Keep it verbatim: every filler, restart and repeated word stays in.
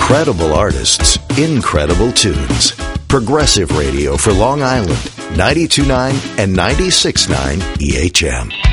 Credible artists, incredible tunes. Progressive Radio for Long Island, ninety-two point nine and ninety-six point nine E H M.